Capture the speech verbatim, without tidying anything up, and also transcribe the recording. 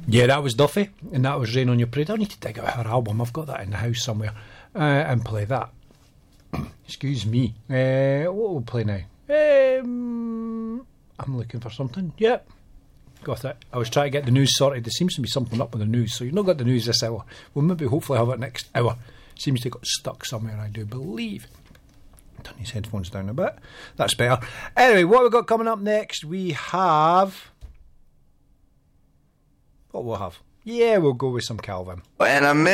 Yeah, that was Duffy, and that was Rain on Your Parade. I need to dig out her album. I've got that in the house somewhere, uh, and play that. Excuse me. Uh, what will we play now? Um, I'm looking for something. Yep, got it. I was trying to get the news sorted. There seems to be something up with the news, so you've not got the news this hour. We'll maybe hopefully have it next hour. Seems to have got stuck somewhere, I do believe. Turn his headphones down a bit. That's better. Anyway, what we've got coming up next, we have... What we'll have? Yeah, we'll go with some Calvin. When I